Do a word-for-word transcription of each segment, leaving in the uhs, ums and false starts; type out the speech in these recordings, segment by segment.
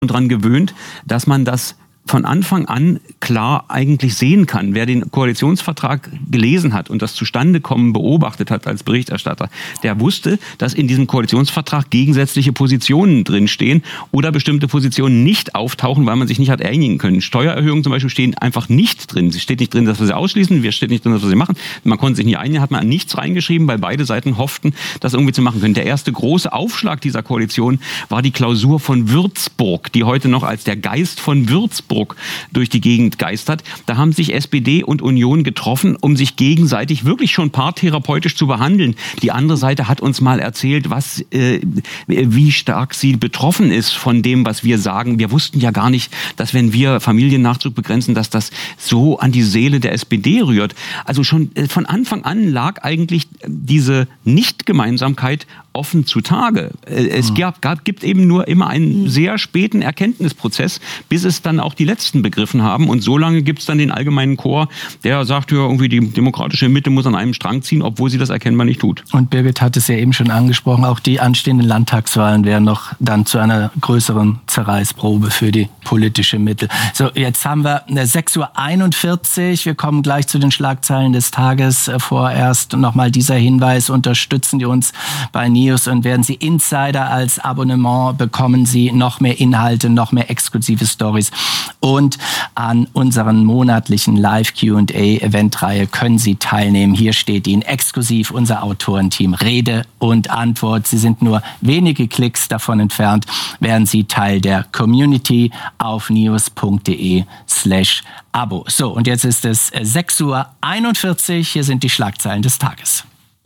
dran gewöhnt, dass man das von Anfang an klar eigentlich sehen kann. Wer den Koalitionsvertrag gelesen hat und das Zustandekommen beobachtet hat als Berichterstatter, der wusste, dass in diesem Koalitionsvertrag gegensätzliche Positionen drinstehen oder bestimmte Positionen nicht auftauchen, weil man sich nicht hat einigen können. Steuererhöhungen zum Beispiel stehen einfach nicht drin. Es steht nicht drin, dass wir sie ausschließen, es steht nicht drin, dass wir sie machen. Man konnte sich nicht einigen, hat man nichts reingeschrieben, weil beide Seiten hofften, das irgendwie zu machen können. Der erste große Aufschlag dieser Koalition war die Klausur von Würzburg, die heute noch als der Geist von Würzburg durch die Gegend geistert. Da haben sich S P D und Union getroffen, um sich gegenseitig wirklich schon paartherapeutisch zu behandeln. Die andere Seite hat uns mal erzählt, was, äh, wie stark sie betroffen ist von dem, was wir sagen. Wir wussten ja gar nicht, dass wenn wir Familiennachzug begrenzen, dass das so an die Seele der S P D rührt. Also schon von Anfang an lag eigentlich diese Nichtgemeinsamkeit offen zutage. Es gab, gab, gibt eben nur immer einen sehr späten Erkenntnisprozess, bis es dann auch die Letzten begriffen haben. Und so lange gibt es dann den allgemeinen Chor, der sagt, ja, irgendwie die demokratische Mitte muss an einem Strang ziehen, obwohl sie das erkennbar nicht tut. Und Birgit hat es ja eben schon angesprochen, auch die anstehenden Landtagswahlen wären noch dann zu einer größeren Zerreißprobe für die politische Mitte. So, jetzt haben wir sechs Uhr einundvierzig. Wir kommen gleich zu den Schlagzeilen des Tages. Vorerst nochmal dieser Hinweis, unterstützen Sie uns bei News und werden Sie Insider als Abonnement, bekommen Sie noch mehr Inhalte, noch mehr exklusive Stories. Und an unseren monatlichen Live-Q und A-Eventreihe können Sie teilnehmen. Hier steht Ihnen exklusiv unser Autorenteam Rede und Antwort. Sie sind nur wenige Klicks davon entfernt. Werden Sie Teil der Community auf news.de slash Abo. So, und jetzt ist es sechs Uhr einundvierzig. Hier sind die Schlagzeilen des Tages.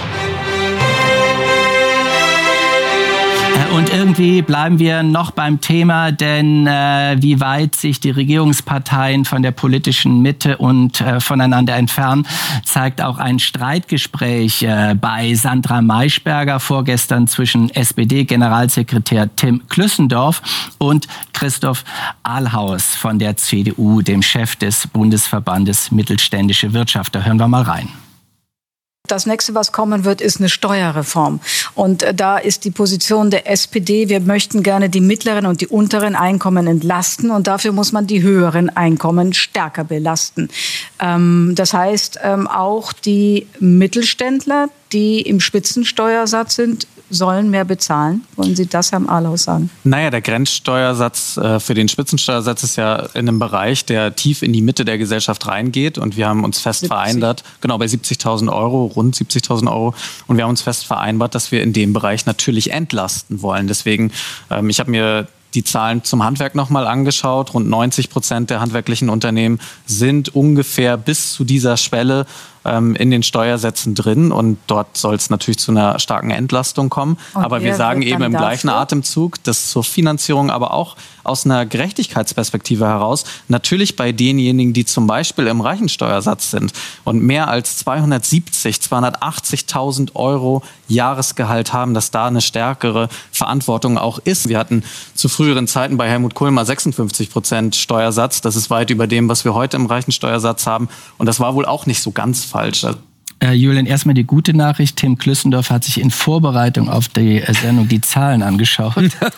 Und irgendwie bleiben wir noch beim Thema, denn äh, wie weit sich die Regierungsparteien von der politischen Mitte und äh, voneinander entfernen, zeigt auch ein Streitgespräch äh, bei Sandra Maischberger vorgestern zwischen S P D-Generalsekretär Tim Klüssendorf und Christoph Ahlhaus von der C D U, dem Chef des Bundesverbandes Mittelständische Wirtschaft. Da hören wir mal rein. Das nächste, was kommen wird, ist eine Steuerreform. Und äh, da ist die Position der S P D, wir möchten gerne die mittleren und die unteren Einkommen entlasten und dafür muss man die höheren Einkommen stärker belasten. Ähm, das heißt, ähm, auch die Mittelständler, die im Spitzensteuersatz sind, sollen mehr bezahlen. Wollen Sie das, Herrn Ahlhaus, sagen? Naja, der Grenzsteuersatz äh, für den Spitzensteuersatz ist ja in einem Bereich, der tief in die Mitte der Gesellschaft reingeht. Und wir haben uns fest siebzig vereinbart, genau bei siebzigtausend Euro, rund siebzigtausend Euro. Und wir haben uns fest vereinbart, dass wir in dem Bereich natürlich entlasten wollen. Deswegen, ähm, ich habe mir die Zahlen zum Handwerk nochmal angeschaut. Rund neunzig Prozent der handwerklichen Unternehmen sind ungefähr bis zu dieser Schwelle ähm, in den Steuersätzen drin. Und dort soll es natürlich zu einer starken Entlastung kommen. Und aber wir sagen eben im dafür? gleichen Atemzug, dass zur Finanzierung, aber auch aus einer Gerechtigkeitsperspektive heraus, natürlich bei denjenigen, die zum Beispiel im reichen Steuersatz sind und mehr als zweihundertsiebzig, zweihundertachtzigtausend Euro Jahresgehalt haben, dass da eine stärkere Verantwortung auch ist. Wir hatten zu früheren Zeiten bei Helmut Kohl mal sechsundfünfzig Prozent Steuersatz. Das ist weit über dem, was wir heute im reichen Steuersatz haben. Und das war wohl auch nicht so ganz falsch. Äh, Julian, erstmal die gute Nachricht. Tim Klüssendorf hat sich in Vorbereitung auf die äh, Sendung die Zahlen angeschaut.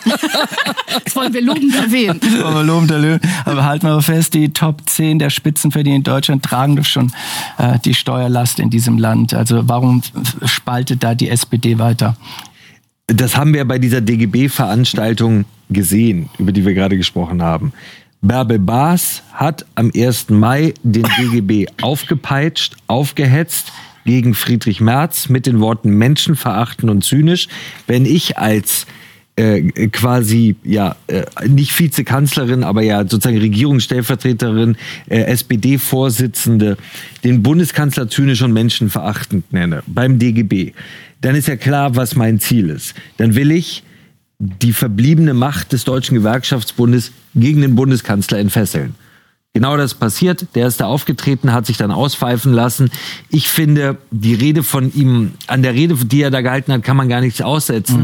Das wollen wir lobend erwähnen. Das wollen wir lobend erwähnen. Aber halten wir mal fest, die Top zehn der Spitzenverdiener in Deutschland tragen doch schon äh, die Steuerlast in diesem Land. Also warum spaltet da die S P D weiter? Das haben wir bei dieser D G B-Veranstaltung gesehen, über die wir gerade gesprochen haben. Bärbel Baas hat am ersten Mai den D G B aufgepeitscht, aufgehetzt gegen Friedrich Merz mit den Worten menschenverachtend und zynisch. Wenn ich als äh, quasi, ja, äh, nicht Vizekanzlerin, aber ja sozusagen Regierungsstellvertreterin, äh, S P D-Vorsitzende, den Bundeskanzler zynisch und menschenverachtend nenne, beim D G B, dann ist ja klar, was mein Ziel ist. Dann will ich die verbliebene Macht des Deutschen Gewerkschaftsbundes gegen den Bundeskanzler entfesseln. Genau das passiert. Der ist da aufgetreten, hat sich dann auspfeifen lassen. Ich finde, die Rede von ihm, an der Rede, die er da gehalten hat, kann man gar nichts aussetzen. Mhm.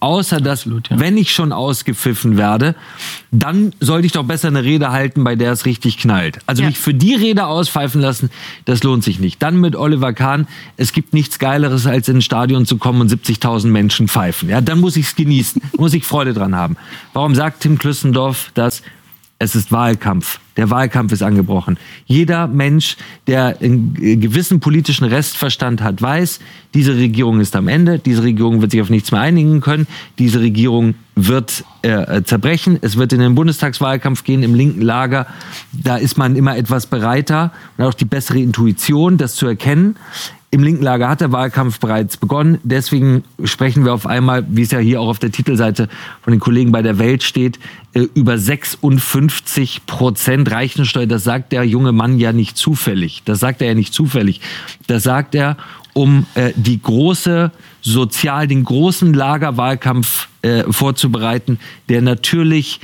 außer dass, Absolut, ja. wenn ich schon ausgepfiffen werde, dann sollte ich doch besser eine Rede halten, bei der es richtig knallt. Also Ja. mich für die Rede auspfeifen lassen, das lohnt sich nicht. Dann mit Oliver Kahn, es gibt nichts Geileres, als in ein Stadion zu kommen und siebzigtausend Menschen pfeifen. Ja, dann muss ich es genießen, muss ich Freude dran haben. Warum sagt Tim Klüssendorf, dass es ist Wahlkampf? Der Wahlkampf ist angebrochen. Jeder Mensch, der einen gewissen politischen Restverstand hat, weiß, diese Regierung ist am Ende, diese Regierung wird sich auf nichts mehr einigen können, diese Regierung wird äh, zerbrechen, es wird in den Bundestagswahlkampf gehen, im linken Lager, da ist man immer etwas bereiter und auch die bessere Intuition, das zu erkennen. Im linken Lager hat der Wahlkampf bereits begonnen. Deswegen sprechen wir auf einmal, wie es ja hier auch auf der Titelseite von den Kollegen bei der Welt steht, über sechsundfünfzig Prozent Reichensteuer. Das sagt der junge Mann ja nicht zufällig. Das sagt er ja nicht zufällig. Das sagt er, um äh, die große Sozial, den großen Lagerwahlkampf äh, vorzubereiten, der natürlich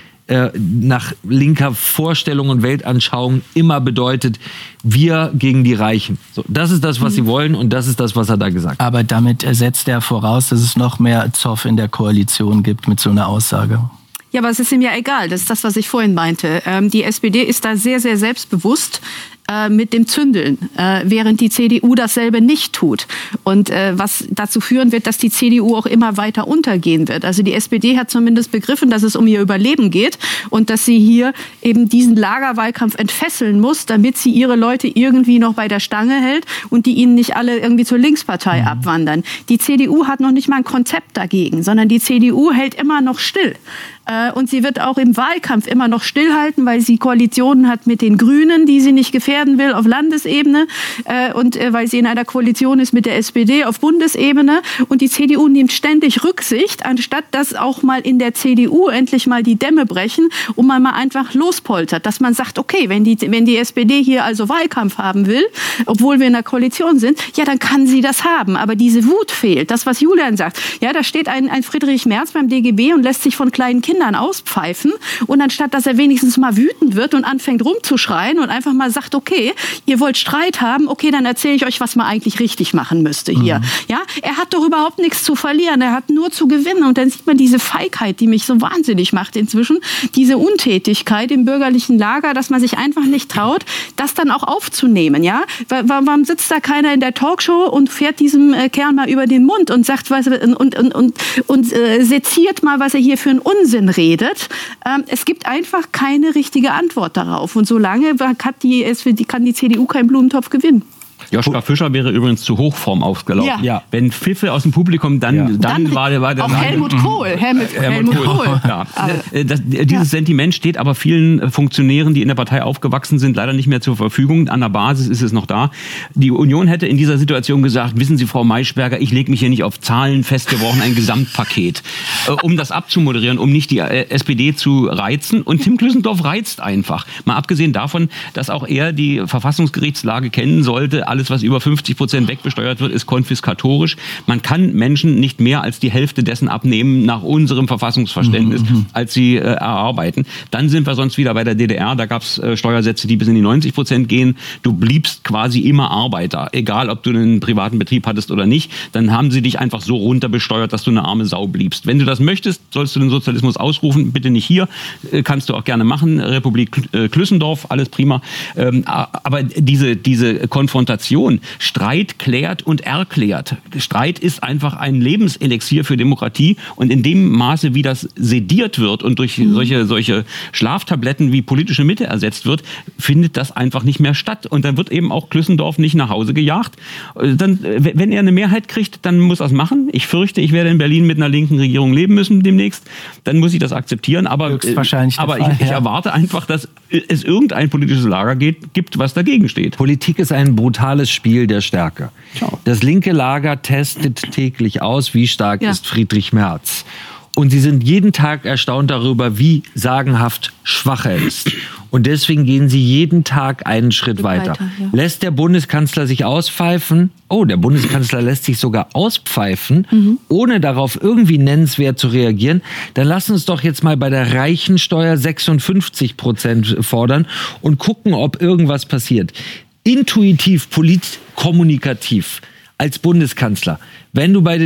nach linker Vorstellung und Weltanschauung immer bedeutet, wir gegen die Reichen. So, das ist das, was sie wollen und das ist das, was er da gesagt hat. Aber damit setzt er voraus, dass es noch mehr Zoff in der Koalition gibt mit so einer Aussage. Ja, aber es ist ihm ja egal. Das ist das, was ich vorhin meinte. Ähm, die S P D ist da sehr, sehr selbstbewusst äh, mit dem Zündeln, äh, während die C D U dasselbe nicht tut. Und äh, was dazu führen wird, dass die C D U auch immer weiter untergehen wird. Also die S P D hat zumindest begriffen, dass es um ihr Überleben geht und dass sie hier eben diesen Lagerwahlkampf entfesseln muss, damit sie ihre Leute irgendwie noch bei der Stange hält und die ihnen nicht alle irgendwie zur Linkspartei mhm. abwandern. Die C D U hat noch nicht mal ein Konzept dagegen, sondern die C D U hält immer noch still. Und sie wird auch im Wahlkampf immer noch stillhalten, weil sie Koalitionen hat mit den Grünen, die sie nicht gefährden will auf Landesebene. Und weil sie in einer Koalition ist mit der S P D auf Bundesebene. Und die C D U nimmt ständig Rücksicht, anstatt dass auch mal in der C D U endlich mal die Dämme brechen und man mal einfach lospoltert. Dass man sagt, okay, wenn die, wenn die S P D hier also Wahlkampf haben will, obwohl wir in einer Koalition sind, ja, dann kann sie das haben. Aber diese Wut fehlt. Das, was Julian sagt. Ja, da steht ein, ein Friedrich Merz beim D G B und lässt sich von kleinen Kindern auspfeifen und anstatt, dass er wenigstens mal wütend wird und anfängt rumzuschreien und einfach mal sagt, okay, ihr wollt Streit haben, okay, dann erzähle ich euch, was man eigentlich richtig machen müsste hier. Mhm. Ja, er hat doch überhaupt nichts zu verlieren, er hat nur zu gewinnen und dann sieht man diese Feigheit, die mich so wahnsinnig macht inzwischen, diese Untätigkeit im bürgerlichen Lager, dass man sich einfach nicht traut, das dann auch aufzunehmen, ja? Warum sitzt da keiner in der Talkshow und fährt diesem Kerl mal über den Mund und sagt, was und und und und, und äh, seziert mal, was er hier für einen Unsinn redet. Ähm, es gibt einfach keine richtige Antwort darauf. Und solange kann die, kann die C D U keinen Blumentopf gewinnen. Joschka Fischer wäre übrigens zu Hochform aufgelaufen. Ja. Wenn Pfiffe aus dem Publikum, dann, Ja. dann, Dann war der... War der auch Helmut Kohl. Helmut, Helmut Kohl. Ja. Also, Das, dieses Sentiment steht aber vielen Funktionären, die in der Partei aufgewachsen sind, leider nicht mehr zur Verfügung. An der Basis ist es noch da. Die Union hätte in dieser Situation gesagt, wissen Sie, Frau Maischberger, ich lege mich hier nicht auf Zahlen fest, wir brauchen ein Gesamtpaket, äh, um das abzumoderieren, um nicht die äh, S P D zu reizen. Und Tim Klüssendorf reizt einfach. Mal abgesehen davon, dass auch er die Verfassungsgerichtslage kennen sollte. Alles, was über fünfzig Prozent wegbesteuert wird, ist konfiskatorisch. Man kann Menschen nicht mehr als die Hälfte dessen abnehmen, nach unserem Verfassungsverständnis, mhm. als sie äh, erarbeiten. Dann sind wir sonst wieder bei der D D R. Da gab es äh, Steuersätze, die bis in die neunzig Prozent gehen. Du bliebst quasi immer Arbeiter. Egal, ob du einen privaten Betrieb hattest oder nicht. Dann haben sie dich einfach so runterbesteuert, dass du eine arme Sau bliebst. Wenn du das möchtest, sollst du den Sozialismus ausrufen. Bitte nicht hier. Äh, kannst du auch gerne machen. Republik äh, Klüssendorf, alles prima. Ähm, aber diese, diese Konfrontation, Streit klärt und erklärt. Streit ist einfach ein Lebenselixier für Demokratie und in dem Maße, wie das sediert wird und durch mhm. solche, solche Schlaftabletten wie politische Mitte ersetzt wird, findet das einfach nicht mehr statt. Und dann wird eben auch Klüssendorf nicht nach Hause gejagt. Dann, wenn er eine Mehrheit kriegt, dann muss er es machen. Ich fürchte, ich werde in Berlin mit einer linken Regierung leben müssen demnächst. Dann muss ich das akzeptieren. Aber, Höchstwahrscheinlich aber Fall, ich, ich ja. erwarte einfach, dass es irgendein politisches Lager geht, gibt, was dagegen steht. Politik ist ein brutales Spiel der Stärke. Ciao. Das linke Lager testet täglich aus, wie stark Ja. ist Friedrich Merz. Und sie sind jeden Tag erstaunt darüber, wie sagenhaft schwach er ist. Und deswegen gehen sie jeden Tag einen Schritt weiter. weiter, ja. Lässt der Bundeskanzler sich auspfeifen? Oh, der Bundeskanzler lässt sich sogar auspfeifen, mhm. ohne darauf irgendwie nennenswert zu reagieren. Dann lass uns doch jetzt mal bei der Reichensteuer sechsundfünfzig Prozent fordern und gucken, ob irgendwas passiert. Intuitiv, polit, kommunikativ als Bundeskanzler, wenn du bei den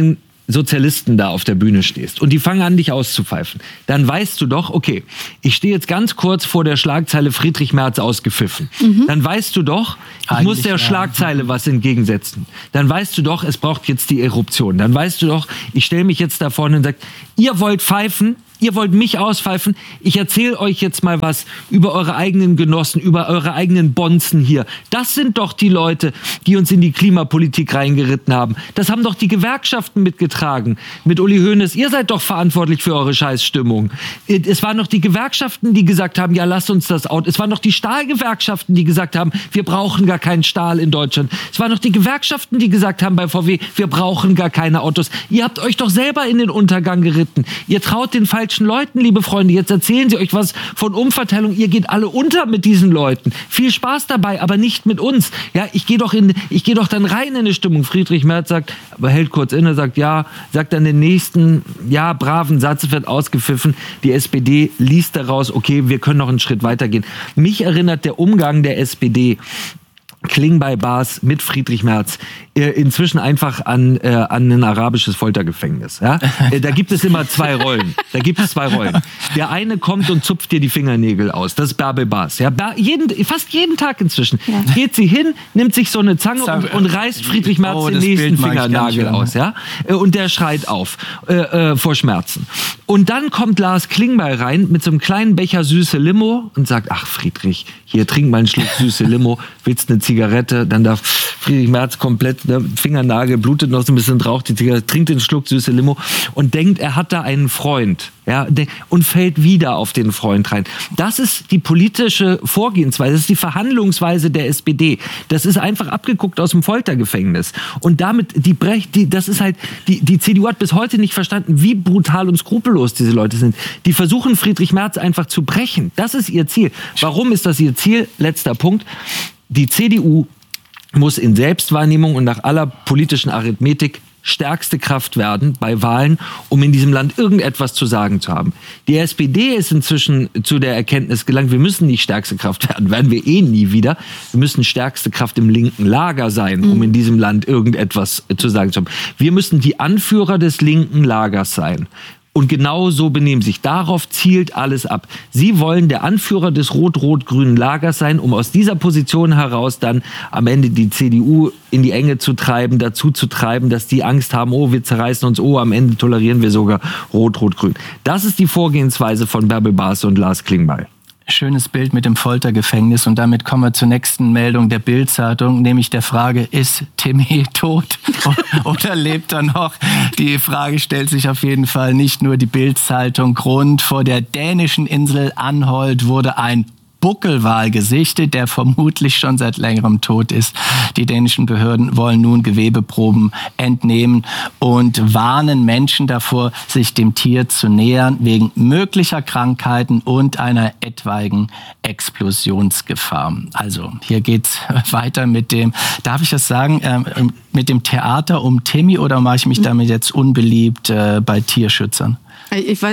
Sozialisten da auf der Bühne stehst und die fangen an, dich auszupfeifen, dann weißt du doch, okay, ich stehe jetzt ganz kurz vor der Schlagzeile Friedrich Merz ausgepfiffen. Mhm. Dann weißt du doch, ich Eigentlich, muss der ja. Schlagzeile was entgegensetzen. Dann weißt du doch, es braucht jetzt die Eruption. Dann weißt du doch, ich stelle mich jetzt da vorne und sage, ihr wollt pfeifen, ihr wollt mich auspfeifen, ich erzähle euch jetzt mal was über eure eigenen Genossen, über eure eigenen Bonzen hier. Das sind doch die Leute, die uns in die Klimapolitik reingeritten haben. Das haben doch die Gewerkschaften mitgetragen. Mit Uli Hoeneß, ihr seid doch verantwortlich für eure Scheißstimmung. Es waren doch die Gewerkschaften, die gesagt haben, ja, lasst uns das Auto. Es waren doch die Stahlgewerkschaften, die gesagt haben, wir brauchen gar keinen Stahl in Deutschland. Es waren doch die Gewerkschaften, die gesagt haben bei V W, wir brauchen gar keine Autos. Ihr habt euch doch selber in den Untergang geritten. Ihr traut den falschen Leuten, liebe Freunde. Jetzt erzählen sie euch was von Umverteilung. Ihr geht alle unter mit diesen Leuten. Viel Spaß dabei, aber nicht mit uns. Ja, ich gehe doch in, ich gehe doch dann rein in eine Stimmung. Friedrich Merz sagt, aber hält kurz inne, sagt ja, sagt dann den nächsten, ja, braven Satz, wird ausgepfiffen. Die S P D liest daraus, okay, wir können noch einen Schritt weitergehen. Mich erinnert der Umgang der S P D Klingbeil-Bas mit Friedrich Merz äh, inzwischen einfach an, äh, an ein arabisches Foltergefängnis. Ja? Äh, da gibt es immer zwei Rollen. Da gibt es zwei Rollen. Der eine kommt und zupft dir die Fingernägel aus. Das ist Bärbel Bas. Ja? Jeden, fast jeden Tag inzwischen ja. geht sie hin, nimmt sich so eine Zange und, und reißt Friedrich Merz oh, den nächsten Fingernagel aus. Ja? Und der schreit auf äh, äh, vor Schmerzen. Und dann kommt Lars Klingbeil rein mit so einem kleinen Becher süße Limo und sagt, ach Friedrich, hier trink mal einen Schluck süße Limo, willst eine Zigarette? Dann darf Friedrich Merz komplett, der Fingernagel blutet noch so ein bisschen, raucht die Zigarette, trinkt den Schluck süße Limo und denkt, er hat da einen Freund. Ja, und fällt wieder auf den Freund rein. Das ist die politische Vorgehensweise, das ist die Verhandlungsweise der S P D. Das ist einfach abgeguckt aus dem Foltergefängnis. Und damit, die Brecht, die, das ist halt, die, die C D U hat bis heute nicht verstanden, wie brutal und skrupellos diese Leute sind. Die versuchen, Friedrich Merz einfach zu brechen. Das ist ihr Ziel. Warum ist das ihr Ziel? Letzter Punkt. Die C D U muss in Selbstwahrnehmung und nach aller politischen Arithmetik stärkste Kraft werden bei Wahlen, um in diesem Land irgendetwas zu sagen zu haben. Die S P D ist inzwischen zu der Erkenntnis gelangt, wir müssen nicht stärkste Kraft werden, werden wir eh nie wieder. Wir müssen stärkste Kraft im linken Lager sein, um in diesem Land irgendetwas zu sagen zu haben. Wir müssen die Anführer des linken Lagers sein. Und genau so benehmen sich. Darauf zielt alles ab. Sie wollen der Anführer des rot-rot-grünen Lagers sein, um aus dieser Position heraus dann am Ende die C D U in die Enge zu treiben, dazu zu treiben, dass die Angst haben, oh, wir zerreißen uns, oh, am Ende tolerieren wir sogar rot-rot-grün. Das ist die Vorgehensweise von Bärbel Bas und Lars Klingbeil. Schönes Bild mit dem Foltergefängnis und damit kommen wir zur nächsten Meldung der Bild-Zeitung, nämlich der Frage, ist Timmy tot oder lebt er noch? Die Frage stellt sich auf jeden Fall nicht nur die Bild-Zeitung. Grund: vor der dänischen Insel Anholt wurde ein Buckelwal gesichtet, der vermutlich schon seit längerem tot ist. Die dänischen Behörden wollen nun Gewebeproben entnehmen und warnen Menschen davor, sich dem Tier zu nähern, wegen möglicher Krankheiten und einer etwaigen Explosionsgefahr. Also hier geht's weiter mit dem, darf ich das sagen, äh, mit dem Theater um Timmy, oder mache ich mich damit jetzt unbeliebt äh, bei Tierschützern? Ich,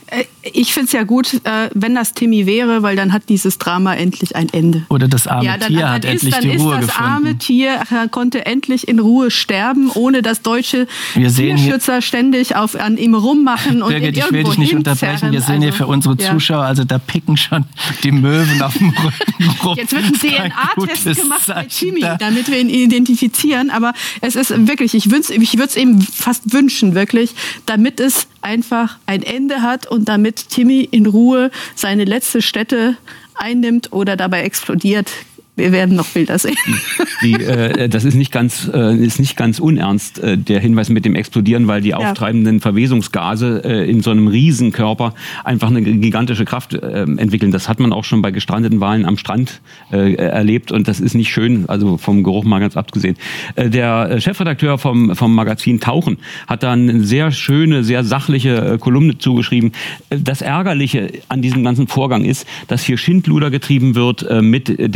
ich finde es ja gut, wenn das Timmy wäre, weil dann hat dieses Drama endlich ein Ende. Oder das arme ja, dann, Tier dann hat ist, endlich dann die ist Ruhe das gefunden. arme Tier konnte endlich in Ruhe sterben, ohne dass deutsche Tierschützer ständig auf, an ihm rummachen und Birgit, ihn ich will dich nicht unterbrechen. Wir sehen also, hier für unsere Zuschauer, ja. also da picken schon die Möwen auf dem Rücken rum. Jetzt wird ein D N A-Test gemacht bei Timmy, damit wir ihn identifizieren. Aber es ist wirklich, ich würde ich es eben fast wünschen, wirklich, damit es einfach ein Ende hat und damit Timmy in Ruhe seine letzte Stätte einnimmt oder dabei explodiert. Wir werden noch Bilder sehen. Die, äh, das ist nicht ganz, äh, ist nicht ganz unernst, äh, der Hinweis mit dem Explodieren, weil die ja. auftreibenden Verwesungsgase äh, in so einem Riesenkörper einfach eine gigantische Kraft äh, entwickeln. Das hat man auch schon bei gestrandeten Walen am Strand äh, erlebt und das ist nicht schön, also vom Geruch mal ganz abgesehen. Äh, der Chefredakteur vom, vom Magazin Tauchen hat da eine sehr schöne, sehr sachliche äh, Kolumne zugeschrieben. Das Ärgerliche an diesem ganzen Vorgang ist, dass hier Schindluder getrieben wird äh, mit der Tierliebe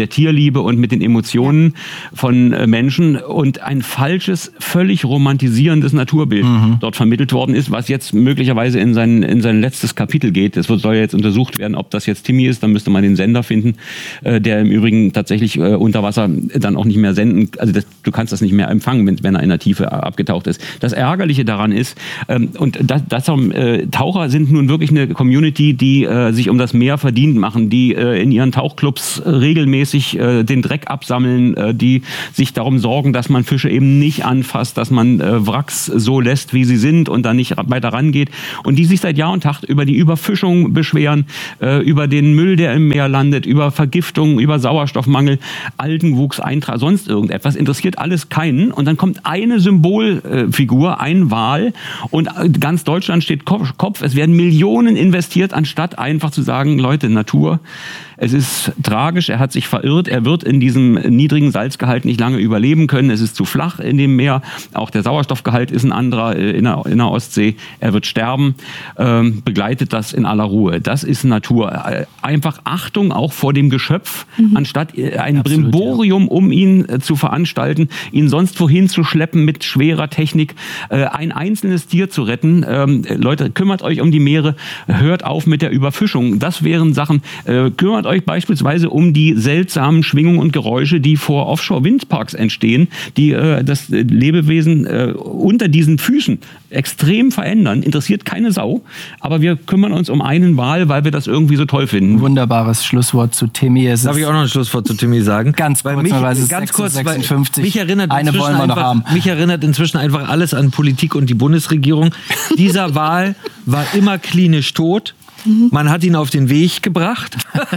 Vorliebe und mit den Emotionen von äh, Menschen und ein falsches, völlig romantisierendes Naturbild mhm. dort vermittelt worden ist, was jetzt möglicherweise in sein, in sein letztes Kapitel geht. Es soll ja jetzt untersucht werden, ob das jetzt Timmy ist, dann müsste man den Sender finden, äh, der im Übrigen tatsächlich äh, unter Wasser dann auch nicht mehr senden, also das, du kannst das nicht mehr empfangen, wenn, wenn er in der Tiefe abgetaucht ist. Das Ärgerliche daran ist, ähm, und das, das äh, Taucher sind nun wirklich eine Community, die äh, sich um das Meer verdient machen, die äh, in ihren Tauchclubs äh, regelmäßig äh, den Dreck absammeln, äh, die sich darum sorgen, dass man Fische eben nicht anfasst, dass man äh, Wracks so lässt, wie sie sind und dann nicht weiter rangeht und die sich seit Jahr und Tag über die Überfischung beschweren, äh, über den Müll, der im Meer landet, über Vergiftung, über Sauerstoffmangel, Algenwuchs, Eintrag, sonst irgendetwas, interessiert alles keinen und dann kommt eine Symbolfigur, ein Wal und ganz Deutschland steht Kopf, es werden Millionen investiert, anstatt einfach zu sagen, Leute, Natur, es ist tragisch, er hat sich verirrt, er wird in diesem niedrigen Salzgehalt nicht lange überleben können, es ist zu flach in dem Meer, auch der Sauerstoffgehalt ist ein anderer in der, in der Ostsee, er wird sterben, ähm, begleitet das in aller Ruhe. Das ist Natur. Einfach Achtung auch vor dem Geschöpf, mhm. anstatt ein Absolut, Brimborium ja. um ihn äh, zu veranstalten, ihn sonst wohin zu schleppen mit schwerer Technik, äh, ein einzelnes Tier zu retten. Ähm, Leute, kümmert euch um die Meere, hört auf mit der Überfischung. Das wären Sachen, äh, kümmert euch beispielsweise um die seltsamen Schwingungen und Geräusche, die vor Offshore-Windparks entstehen, die äh, das Lebewesen äh, unter diesen Füßen extrem verändern. Interessiert keine Sau, aber wir kümmern uns um einen Wal, weil wir das irgendwie so toll finden. Wunderbares Schlusswort zu Timmy. Es Darf ich auch noch ein Schlusswort zu Timmy sagen? Ganz kurz, mich, weil es ganz ist kurz, sechsundfünfzig. Mich erinnert, Eine wollen wir noch einfach, haben. mich erinnert inzwischen einfach alles an Politik und die Bundesregierung. Dieser Wal war immer klinisch tot. Man hat ihn auf den Weg gebracht.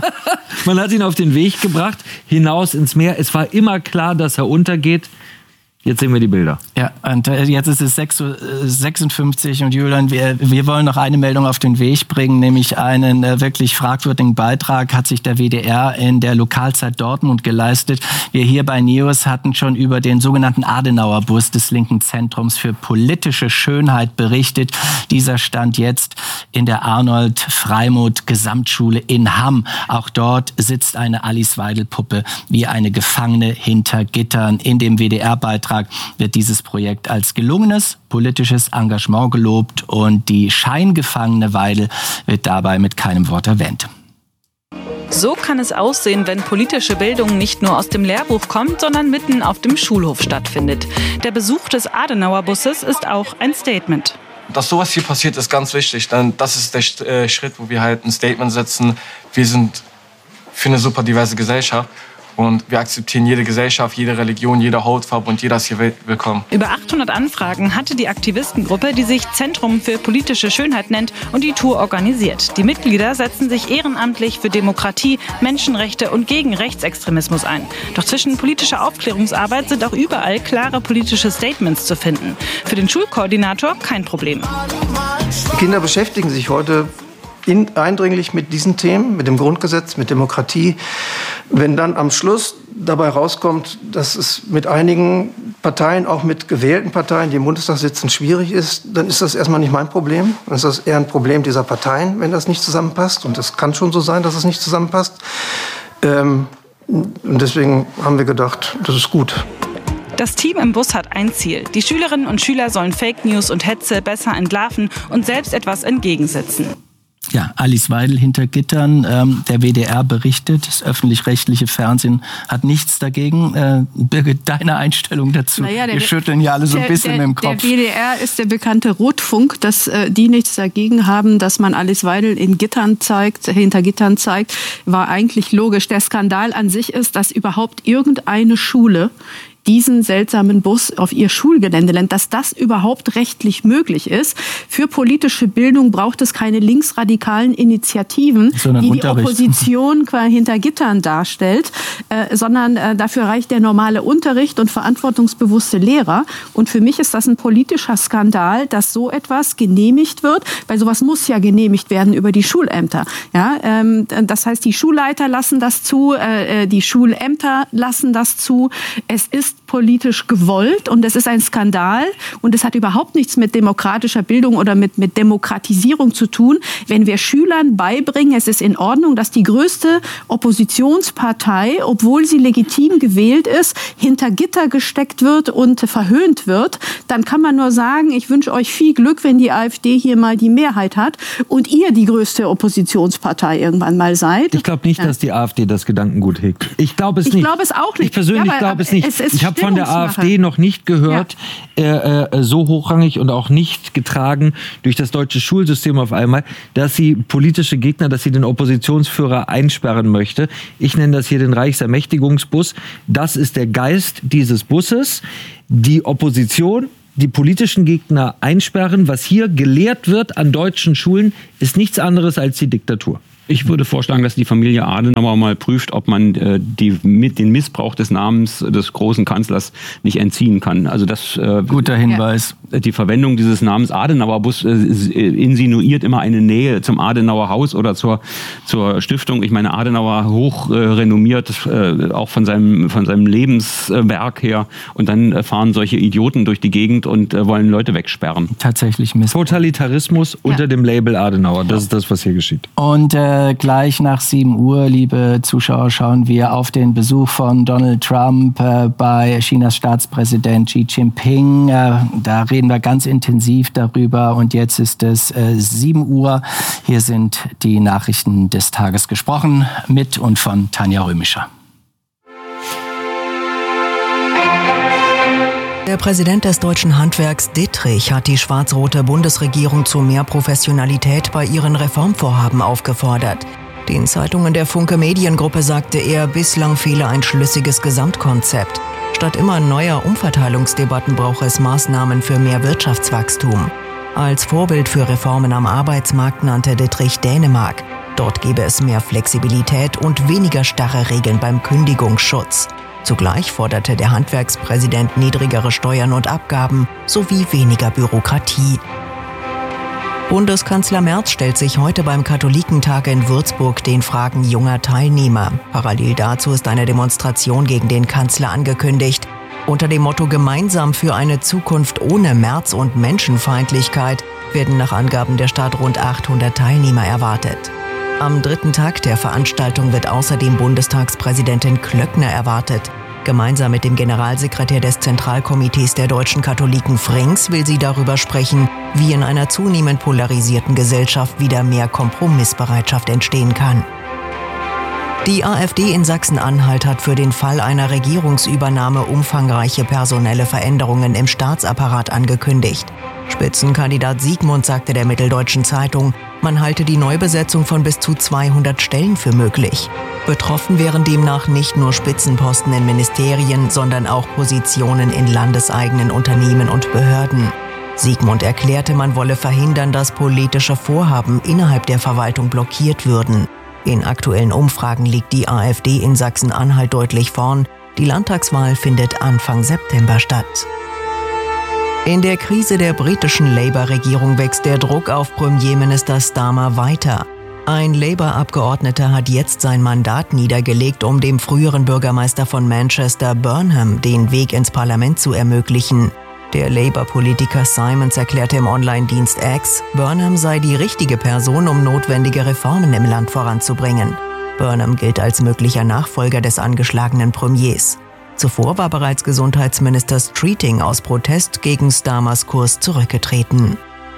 Man hat ihn auf den Weg gebracht, hinaus ins Meer. Es war immer klar, dass er untergeht. Jetzt sehen wir die Bilder. Ja, und jetzt ist es sechs Uhr sechsundfünfzig und Julian, wir, wir wollen noch eine Meldung auf den Weg bringen, nämlich einen äh, wirklich fragwürdigen Beitrag hat sich der W D R in der Lokalzeit Dortmund geleistet. Wir hier bei NEOS hatten schon über den sogenannten Adenauer-Bus des linken Zentrums für politische Schönheit berichtet. Dieser stand jetzt in der Arnold-Freimuth-Gesamtschule in Hamm. Auch dort sitzt eine Alice Weidel-Puppe wie eine Gefangene hinter Gittern. In dem W D R-Beitrag wird dieses Projekt als gelungenes politisches Engagement gelobt und die scheingefangene Weidel wird dabei mit keinem Wort erwähnt. So kann es aussehen, wenn politische Bildung nicht nur aus dem Lehrbuch kommt, sondern mitten auf dem Schulhof stattfindet. Der Besuch des Adenauer-Busses ist auch ein Statement. Dass sowas hier passiert, ist ganz wichtig. Denn das ist der Schritt, wo wir halt ein Statement setzen. Wir sind für eine super diverse Gesellschaft. Und wir akzeptieren jede Gesellschaft, jede Religion, jede Hautfarbe und jeder ist hier willkommen. Über achthundert Anfragen hatte die Aktivistengruppe, die sich Zentrum für politische Schönheit nennt, und die Tour organisiert. Die Mitglieder setzen sich ehrenamtlich für Demokratie, Menschenrechte und gegen Rechtsextremismus ein. Doch zwischen politischer Aufklärungsarbeit sind auch überall klare politische Statements zu finden. Für den Schulkoordinator kein Problem. Kinder beschäftigen sich heute In, eindringlich mit diesen Themen, mit dem Grundgesetz, mit Demokratie. Wenn dann am Schluss dabei rauskommt, dass es mit einigen Parteien, auch mit gewählten Parteien, die im Bundestag sitzen, schwierig ist, dann ist das erstmal nicht mein Problem. Dann ist das eher ein Problem dieser Parteien, wenn das nicht zusammenpasst. Und es kann schon so sein, dass es nicht zusammenpasst. Ähm, und deswegen haben wir gedacht, das ist gut. Das Team im Bus hat ein Ziel. Die Schülerinnen und Schüler sollen Fake News und Hetze besser entlarven und selbst etwas entgegensetzen. Ja, Alice Weidel hinter Gittern. Ähm, der W D R berichtet, das öffentlich-rechtliche Fernsehen hat nichts dagegen. Äh, Birgit, deine Einstellung dazu? Naja, der, Wir schütteln ja alle so ein bisschen der, mit dem Kopf. Der W D R ist der bekannte Rotfunk, dass äh, die nichts dagegen haben, dass man Alice Weidel in Gittern zeigt, hinter Gittern zeigt, war eigentlich logisch. Der Skandal an sich ist, dass überhaupt irgendeine Schule diesen seltsamen Bus auf ihr Schulgelände lenkt, dass das überhaupt rechtlich möglich ist. Für politische Bildung braucht es keine linksradikalen Initiativen, sondern die die Opposition quasi hinter Gittern darstellt, äh, sondern äh, dafür reicht der normale Unterricht und verantwortungsbewusste Lehrer. Und für mich ist das ein politischer Skandal, dass so etwas genehmigt wird, weil sowas muss ja genehmigt werden über die Schulämter. Ja, ähm, das heißt, die Schulleiter lassen das zu, äh, die Schulämter lassen das zu. Es ist ist politisch gewollt und es ist ein Skandal und es hat überhaupt nichts mit demokratischer Bildung oder mit, mit Demokratisierung zu tun, wenn wir Schülern beibringen, es ist in Ordnung, dass die größte Oppositionspartei, obwohl sie legitim gewählt ist, hinter Gitter gesteckt wird und verhöhnt wird. Dann kann man nur sagen, ich wünsche euch viel Glück, wenn die AfD hier mal die Mehrheit hat und ihr die größte Oppositionspartei irgendwann mal seid. Ich glaube nicht, ja. dass die AfD das Gedankengut hegt. Ich glaube es ich nicht. Ich glaube es auch nicht. Ich persönlich ja, glaube es nicht. Es ich habe von der AfD noch nicht gehört, ja. äh, so hochrangig und auch nicht getragen durch das deutsche Schulsystem auf einmal, dass sie politische Gegner, dass sie den Oppositionsführer einsperren möchte. Ich nenne das hier den Reichsermächtigungsbus. Das ist der Geist dieses Busses. Die Opposition, die politischen Gegner einsperren. Was hier gelehrt wird an deutschen Schulen, ist nichts anderes als die Diktatur. Ich würde vorschlagen, dass die Familie Adenauer mal prüft, ob man äh, die, mit, den Missbrauch des Namens des großen Kanzlers nicht entziehen kann. Also das äh, guter Hinweis. Die Verwendung dieses Namens Adenauerbus äh, insinuiert immer eine Nähe zum Adenauer Haus oder zur, zur Stiftung. Ich meine, Adenauer hoch äh, renommiert, äh, auch von seinem, von seinem Lebenswerk her. Und dann äh, fahren solche Idioten durch die Gegend und äh, wollen Leute wegsperren. Tatsächlich Missbrauch. Totalitarismus ja. unter dem Label Adenauer. Das ja. ist das, was hier geschieht. Und äh, gleich nach sieben Uhr, liebe Zuschauer, schauen wir auf den Besuch von Donald Trump äh, bei Chinas Staatspräsident Xi Jinping. Äh, da reden wir ganz intensiv darüber. Und jetzt ist es äh, sieben Uhr. Hier sind die Nachrichten des Tages gesprochen mit und von Tanja Römischer. Der Präsident des Deutschen Handwerks Dittrich hat die schwarz-rote Bundesregierung zu mehr Professionalität bei ihren Reformvorhaben aufgefordert. Den Zeitungen der Funke Mediengruppe sagte er, bislang fehle ein schlüssiges Gesamtkonzept. Statt immer neuer Umverteilungsdebatten brauche es Maßnahmen für mehr Wirtschaftswachstum. Als Vorbild für Reformen am Arbeitsmarkt nannte Dittrich Dänemark. Dort gebe es mehr Flexibilität und weniger starre Regeln beim Kündigungsschutz. Zugleich forderte der Handwerkspräsident niedrigere Steuern und Abgaben sowie weniger Bürokratie. Bundeskanzler Merz stellt sich heute beim Katholikentag in Würzburg den Fragen junger Teilnehmer. Parallel dazu ist eine Demonstration gegen den Kanzler angekündigt. Unter dem Motto Gemeinsam für eine Zukunft ohne Merz und Menschenfeindlichkeit werden nach Angaben der Stadt rund achthundert Teilnehmer erwartet. Am dritten Tag der Veranstaltung wird außerdem Bundestagspräsidentin Klöckner erwartet. Gemeinsam mit dem Generalsekretär des Zentralkomitees der deutschen Katholiken Frings will sie darüber sprechen, wie in einer zunehmend polarisierten Gesellschaft wieder mehr Kompromissbereitschaft entstehen kann. Die AfD in Sachsen-Anhalt hat für den Fall einer Regierungsübernahme umfangreiche personelle Veränderungen im Staatsapparat angekündigt. Spitzenkandidat Siegmund sagte der Mitteldeutschen Zeitung, man halte die Neubesetzung von bis zu zweihundert Stellen für möglich. Betroffen wären demnach nicht nur Spitzenposten in Ministerien, sondern auch Positionen in landeseigenen Unternehmen und Behörden. Siegmund erklärte, man wolle verhindern, dass politische Vorhaben innerhalb der Verwaltung blockiert würden. In aktuellen Umfragen liegt die AfD in Sachsen-Anhalt deutlich vorn. Die Landtagswahl findet Anfang September statt. In der Krise der britischen Labour-Regierung wächst der Druck auf Premierminister Starmer weiter. Ein Labour-Abgeordneter hat jetzt sein Mandat niedergelegt, um dem früheren Bürgermeister von Manchester, Burnham, den Weg ins Parlament zu ermöglichen. Der Labour-Politiker Simons erklärte im Online-Dienst X, Burnham sei die richtige Person, um notwendige Reformen im Land voranzubringen. Burnham gilt als möglicher Nachfolger des angeschlagenen Premiers. Zuvor war bereits Gesundheitsminister Streeting aus Protest gegen Starmers Kurs zurückgetreten.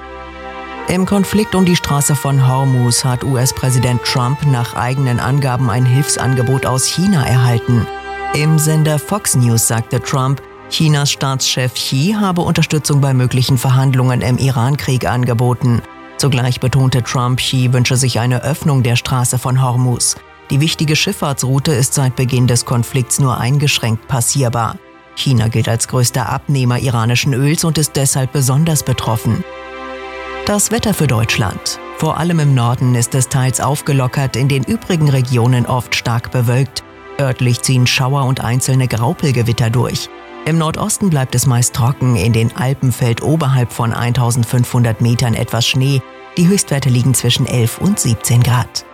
Im Konflikt um die Straße von Hormuz hat U S-Präsident Trump nach eigenen Angaben ein Hilfsangebot aus China erhalten. Im Sender Fox News sagte Trump, Chinas Staatschef Xi habe Unterstützung bei möglichen Verhandlungen im Iran-Krieg angeboten. Zugleich betonte Trump, Xi wünsche sich eine Öffnung der Straße von Hormuz. Die wichtige Schifffahrtsroute ist seit Beginn des Konflikts nur eingeschränkt passierbar. China gilt als größter Abnehmer iranischen Öls und ist deshalb besonders betroffen. Das Wetter für Deutschland. Vor allem im Norden ist es teils aufgelockert, in den übrigen Regionen oft stark bewölkt. Örtlich ziehen Schauer und einzelne Graupelgewitter durch. Im Nordosten bleibt es meist trocken, in den Alpen fällt oberhalb von eintausendfünfhundert Metern etwas Schnee. Die Höchstwerte liegen zwischen elf und siebzehn Grad.